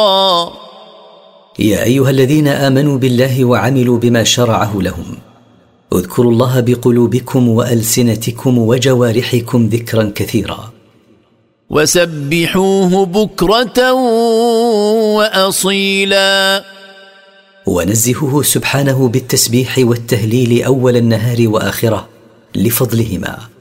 يا أيها الذين آمنوا بالله وعملوا بما شرعه لهم اذكروا الله بقلوبكم وألسنتكم وجوارحكم ذكرا كثيرا. وسبحوه بكرة وأصيلا. ونزهه سبحانه بالتسبيح والتهليل أول النهار وآخره لفضلهما.